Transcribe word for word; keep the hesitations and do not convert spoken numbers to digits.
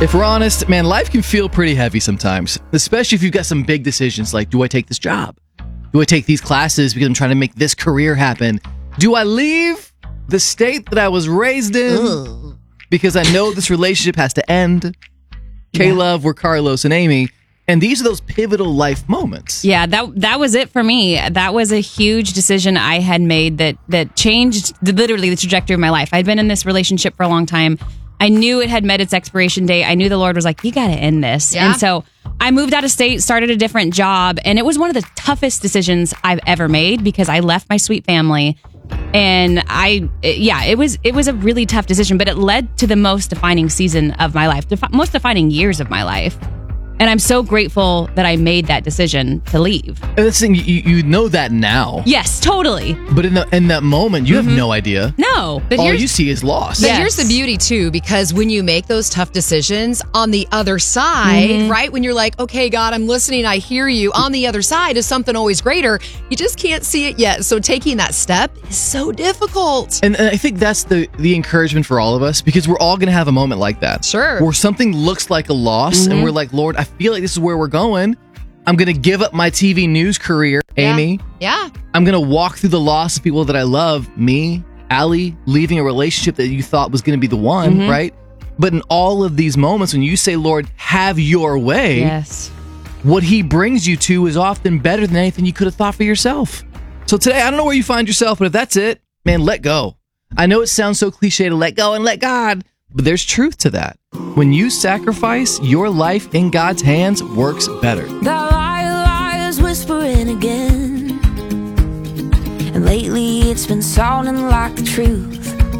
If we're honest, man, life can feel pretty heavy sometimes, especially if you've got some big decisions like, do I take this job? Do I take these classes because I'm trying to make this career happen? Do I leave the state that I was raised in Ugh. because I know this relationship has to end? K-Love, we're Carlos and Amy. And these are those pivotal life moments. Yeah, that that was it for me. That was a huge decision I had made that that changed the, literally the trajectory of my life. I'd been in this relationship for a long time. I knew it had met its expiration date. I knew the Lord was like, you got to end this. Yeah. And so I moved out of state, started a different job. And it was one of the toughest decisions I've ever made because I left my sweet family. And I, yeah, it was it was a really tough decision, but it led to the most defining season of my life, defi- most defining years of my life. And I'm so grateful that I made that decision to leave. And that's the thing, you, you know that now. Yes, totally. But in the in that moment, you mm-hmm. have no idea. No. But all you see is loss. But yes. here's the beauty, too, because when you make those tough decisions, on the other side, mm-hmm. right, when you're like, okay, God, I'm listening, I hear you, on the other side is something always greater. You just can't see it yet. So taking that step is so difficult. And, and I think that's the, the encouragement for all of us, because we're all going to have a moment like that. Sure. Where something looks like a loss, mm-hmm. and we're like, Lord, I feel like this is where we're going. I'm going to give up my T V news career, Amy. Yeah. yeah. I'm going to walk through the loss of people that I love, me, Allie, leaving a relationship that you thought was going to be the one, mm-hmm. right? But in all of these moments, when you say, Lord, have your way, yes. what he brings you to is often better than anything you could have thought for yourself. So today, I don't know where you find yourself, but if that's it, man, let go. I know it sounds so cliche to let go and let God, but there's truth to that. When you sacrifice, your life in God's hands works better. The liar, liar's whispering again, and lately it's been sounding like the truth.